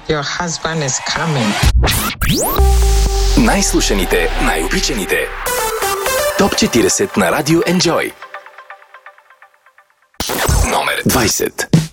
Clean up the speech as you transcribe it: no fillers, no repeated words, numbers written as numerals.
Your husband is coming. Най-слушаните, най-обичаните. Топ 40 на Радио Enjoy. Номер 20.